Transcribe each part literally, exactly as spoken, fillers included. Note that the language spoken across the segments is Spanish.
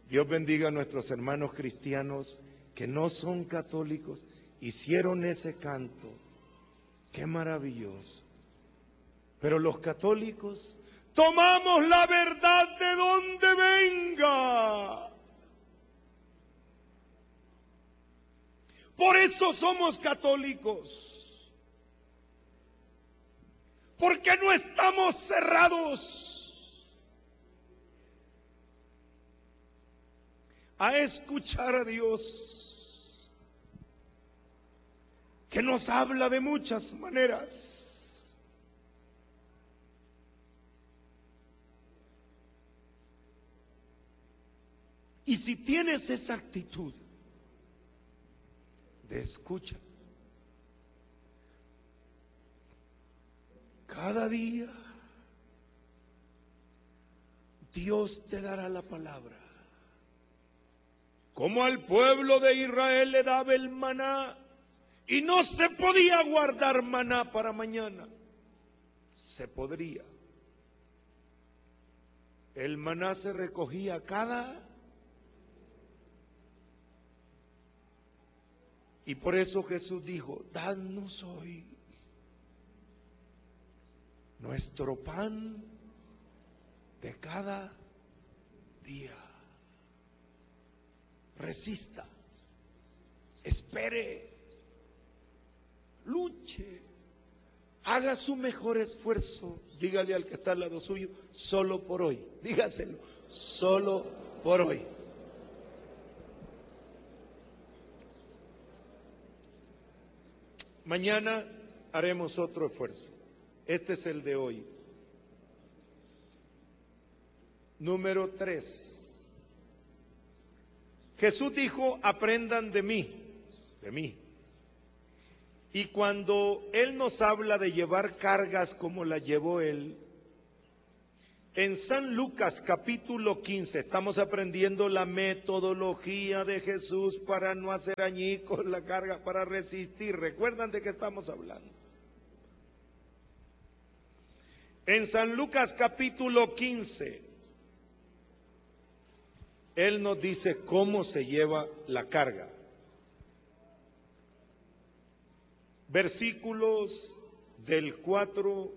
Dios bendiga a nuestros hermanos cristianos que no son católicos, hicieron ese canto. Qué maravilloso. Pero los católicos tomamos la verdad de donde venga. Por eso somos católicos. Porque no estamos cerrados a escuchar a Dios, que nos habla de muchas maneras. Y si tienes esa actitud de escucha, cada día Dios te dará la palabra. Como al pueblo de Israel le daba el maná y no se podía guardar maná para mañana, se podría. El maná se recogía cada... Y por eso Jesús dijo, dadnos hoy nuestro pan de cada día. Resista, espere, luche, haga su mejor esfuerzo. Dígale al que está al lado suyo, solo por hoy, dígaselo, solo por hoy. Mañana haremos otro esfuerzo. Este es el de hoy. Número tres. Jesús dijo, aprendan de mí, de mí. Y cuando Él nos habla de llevar cargas como la llevó Él, en San Lucas capítulo quince estamos aprendiendo la metodología de Jesús para no hacer añicos la carga, para resistir. ¿Recuerdan de qué estamos hablando? En San Lucas capítulo quince, Él nos dice cómo se lleva la carga. Versículos del cuatro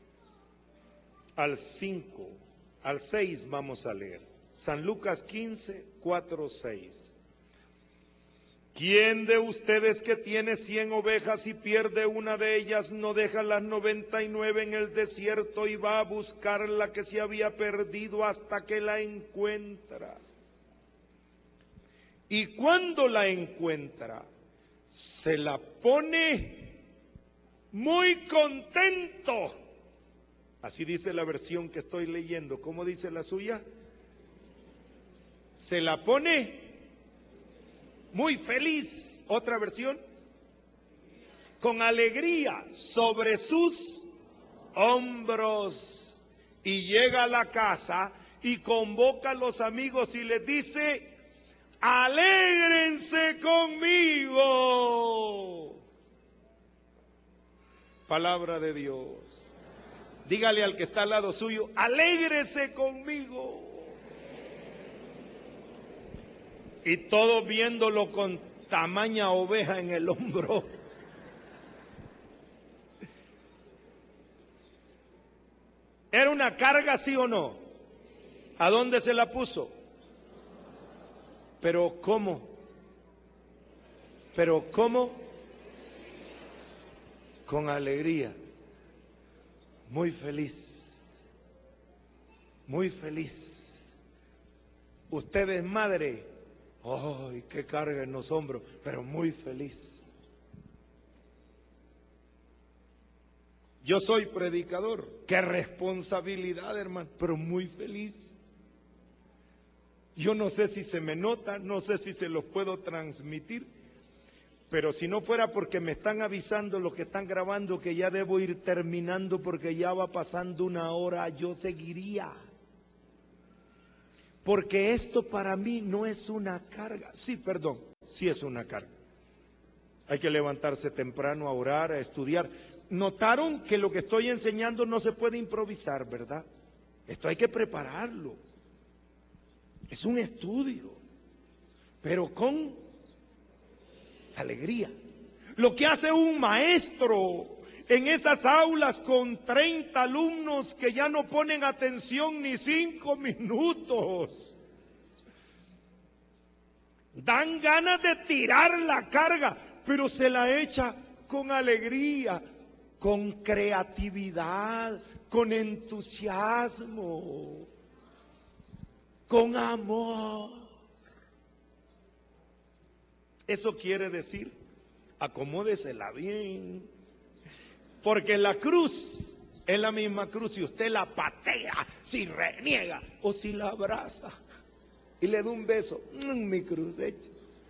al cinco, al seis vamos a leer. San Lucas quince, cuatro, seis. ¿Quién de ustedes que tiene cien ovejas y pierde una de ellas no deja las noventa y nueve en el desierto y va a buscar la que se había perdido hasta que la encuentra? Y cuando la encuentra, se la pone muy contento. Así dice la versión que estoy leyendo. ¿Cómo dice la suya? Se la pone muy feliz. Otra versión. Con alegría sobre sus hombros. Y llega a la casa y convoca a los amigos y les dice, alégrense conmigo. Palabra de Dios. Dígale al que está al lado suyo, alégrese conmigo. Y todos viéndolo con tamaña oveja en el hombro. ¿Era una carga, sí o no? ¿A dónde se la puso? Pero ¿cómo? Pero ¿cómo? Con alegría. Muy feliz, muy feliz. Usted es madre, ¡ay, qué carga en los hombros! Pero muy feliz. Yo soy predicador, qué responsabilidad, hermano, pero muy feliz. Yo no sé si se me nota, no sé si se los puedo transmitir. Pero si no fuera porque me están avisando los que están grabando que ya debo ir terminando porque ya va pasando una hora, yo seguiría. Porque esto para mí no es una carga. Sí, perdón, sí es una carga. Hay que levantarse temprano a orar, a estudiar. Notaron que lo que estoy enseñando no se puede improvisar, ¿verdad? Esto hay que prepararlo. Es un estudio, pero con alegría. Lo que hace un maestro en esas aulas con treinta alumnos que ya no ponen atención ni cinco minutos. Dan ganas de tirar la carga, pero se la echa con alegría, con creatividad, con entusiasmo, con amor. Eso quiere decir, acomódesela bien, porque la cruz es la misma cruz si usted la patea, si reniega o si la abraza y le da un beso. Mm, mi cruz hecha.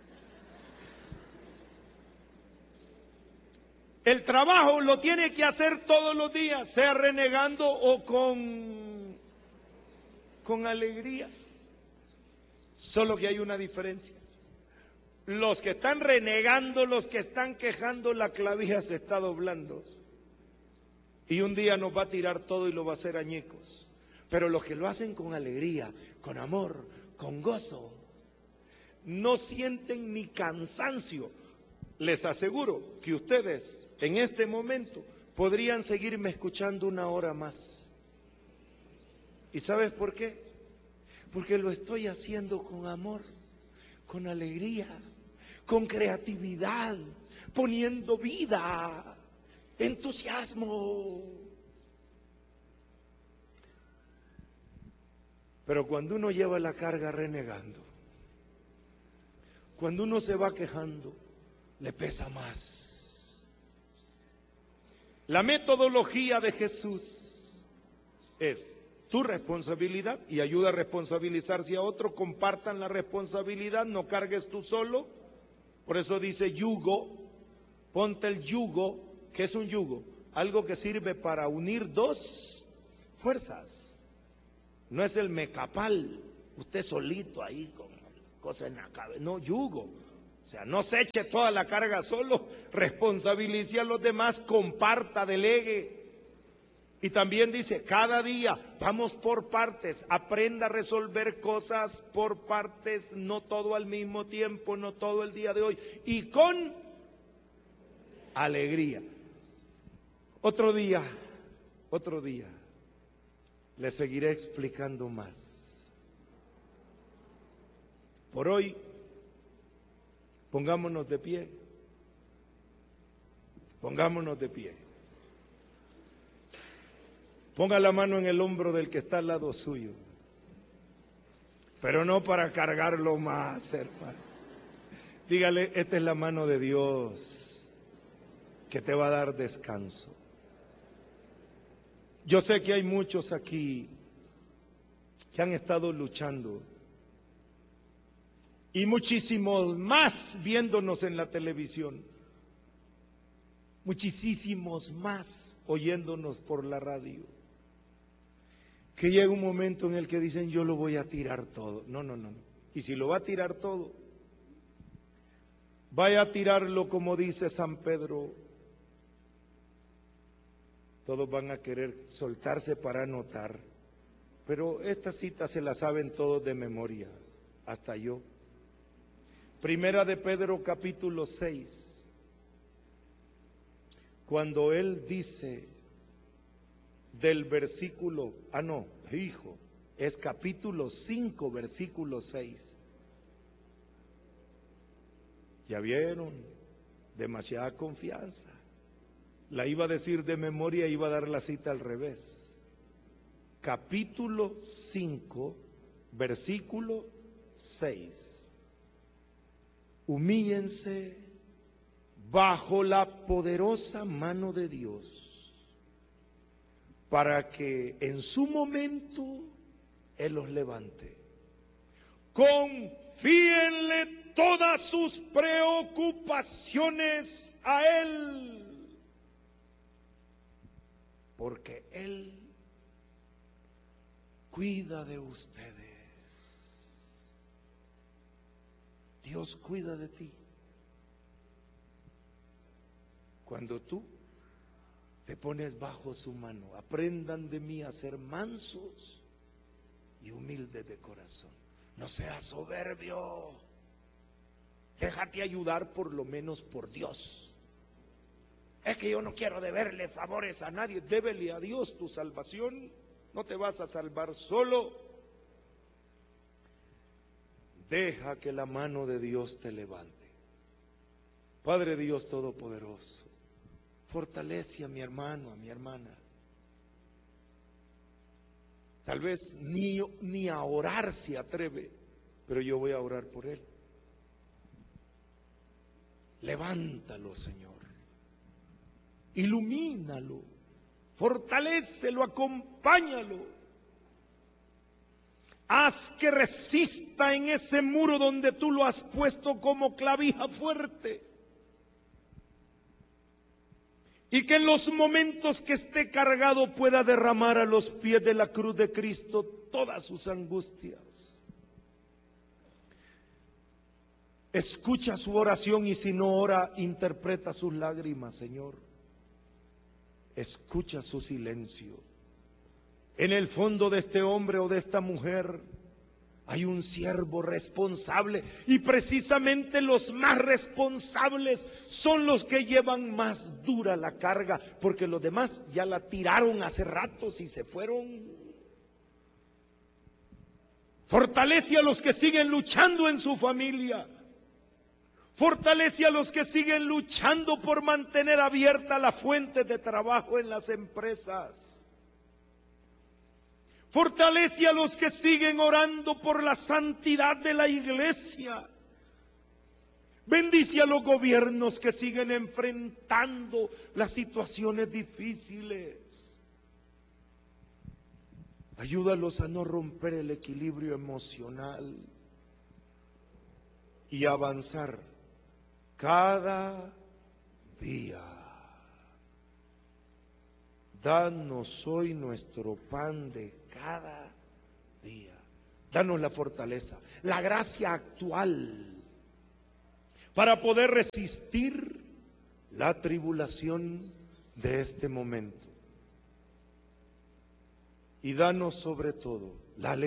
El trabajo lo tiene que hacer todos los días, sea renegando o con, con alegría. Solo que hay una diferencia. Los que están renegando, los que están quejando, la clavija se está doblando. Y un día nos va a tirar todo y lo va a hacer añicos. Pero los que lo hacen con alegría, con amor, con gozo, no sienten ni cansancio. Les aseguro que ustedes en este momento podrían seguirme escuchando una hora más. ¿Y sabes por qué? Porque lo estoy haciendo con amor, con alegría, con creatividad, poniendo vida, entusiasmo. Pero cuando uno lleva la carga renegando, cuando uno se va quejando, le pesa más. La metodología de Jesús es tu responsabilidad y ayuda a responsabilizarse a otro. Compartan la responsabilidad, no cargues tú solo. Por eso dice yugo, ponte el yugo. ¿Qué es un yugo? Algo que sirve para unir dos fuerzas. No es el mecapal, usted solito ahí con cosas en la cabeza. No, yugo. O sea, no se eche toda la carga solo, responsabilice a los demás, comparta, delegue. Y también dice, cada día vamos por partes, aprenda a resolver cosas por partes, no todo al mismo tiempo, no todo el día de hoy, y con alegría. Otro día, otro día, les seguiré explicando más. Por hoy, pongámonos de pie, pongámonos de pie. Ponga la mano en el hombro del que está al lado suyo, pero no para cargarlo más, hermano. Dígale, esta es la mano de Dios que te va a dar descanso. Yo sé que hay muchos aquí que han estado luchando y muchísimos más viéndonos en la televisión, muchísimos más oyéndonos por la radio. Que llega un momento en el que dicen, yo lo voy a tirar todo. No, no, no. Y si lo va a tirar todo, vaya a tirarlo como dice San Pedro. Todos van a querer soltarse para anotar. Pero esta cita se la saben todos de memoria, hasta yo. Primera de Pedro capítulo seis. Cuando él dice del versículo, ah no, hijo, es capítulo cinco, versículo seis. Ya vieron, demasiada confianza. La iba a decir de memoria, iba a dar la cita al revés. Capítulo cinco, versículo seis. Humíllense bajo la poderosa mano de Dios, para que en su momento Él los levante. Confíenle todas sus preocupaciones a Él, porque Él cuida de ustedes. Dios cuida de ti. Cuando tú te pones bajo su mano, aprendan de mí a ser mansos y humildes de corazón. No seas soberbio. Déjate ayudar por lo menos por Dios. Es que yo no quiero deberle favores a nadie. Débele a Dios tu salvación. No te vas a salvar solo. Deja que la mano de Dios te levante. Padre Dios Todopoderoso, fortalece a mi hermano, a mi hermana. Tal vez ni, ni a orar se atreve, pero yo voy a orar por él. Levántalo, Señor. Ilumínalo. Fortalécelo, acompáñalo. Haz que resista en ese muro donde tú lo has puesto como clavija fuerte. Y que en los momentos que esté cargado pueda derramar a los pies de la cruz de Cristo todas sus angustias. Escucha su oración y si no ora, interpreta sus lágrimas, Señor. Escucha su silencio. En el fondo de este hombre o de esta mujer hay un siervo responsable y precisamente los más responsables son los que llevan más dura la carga, porque los demás ya la tiraron hace ratos y se fueron. Fortalece a los que siguen luchando en su familia. Fortalece a los que siguen luchando por mantener abierta la fuente de trabajo en las empresas. Fortalece a los que siguen orando por la santidad de la iglesia. Bendice a los gobiernos que siguen enfrentando las situaciones difíciles. Ayúdalos a no romper el equilibrio emocional y avanzar cada día. Danos hoy nuestro pan de cada día. Danos la fortaleza, la gracia actual para poder resistir la tribulación de este momento. Y danos sobre todo la alegría